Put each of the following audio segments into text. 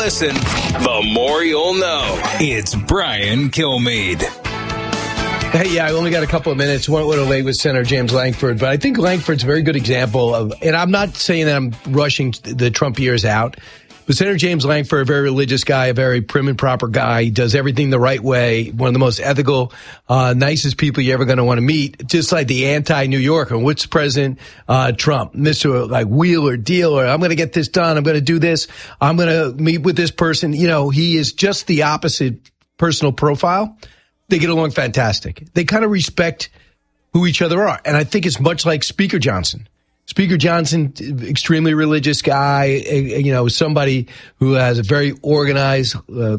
listen, the more you'll know. It's Brian Kilmeade. Hey, yeah, I only got a couple of minutes. Went a little late with Senator James Lankford, but I think Lankford's a very good example of, and I'm not saying that I'm rushing the Trump years out, but Senator James Lankford, a very religious guy, a very prim and proper guy. He does everything the right way. One of the most ethical, nicest people you're ever going to want to meet. Just like the anti-New Yorker. What's President Trump? Mr. like wheeler, dealer. I'm going to get this done. I'm going to do this. I'm going to meet with this person. You know, he is just the opposite personal profile. They get along fantastic. They kind of respect who each other are. And I think it's much like Speaker Johnson. Speaker Johnson, extremely religious guy, you know, somebody who has a very organized,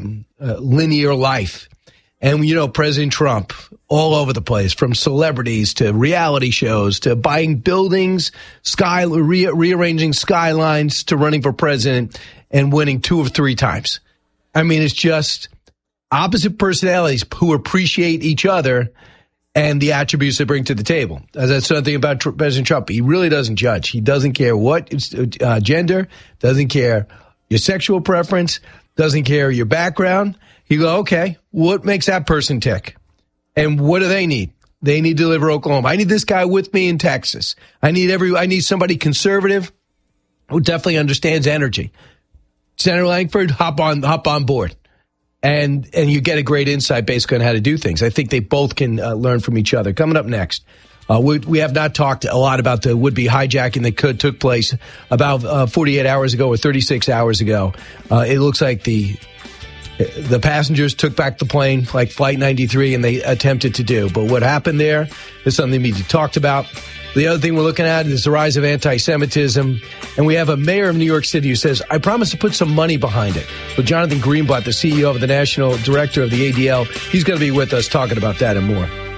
linear life. And, you know, President Trump, all over the place, from celebrities to reality shows to buying buildings, rearranging skylines to running for president and winning 2 or 3 times. I mean, it's just opposite personalities who appreciate each other and the attributes they bring to the table. That's something about President Trump. He really doesn't judge. He doesn't care what gender, doesn't care your sexual preference, doesn't care your background. He go, okay, what makes that person tick? And what do they need? They need to deliver Oklahoma. I need this guy with me in Texas. I need somebody conservative who definitely understands energy. Senator Lankford, hop on board. And you get a great insight basically on how to do things. I think they both can learn from each other. Coming up next, we have not talked a lot about the would-be hijacking that took place about 48 hours ago or 36 hours ago. It looks like the passengers took back the plane like Flight 93 and they attempted to do. But what happened there is something we talked about. The other thing we're looking at is the rise of anti-Semitism. And we have a mayor of New York City who says, I promise to put some money behind it. But Jonathan Greenblatt, the CEO of the national director of the ADL, he's going to be with us talking about that and more.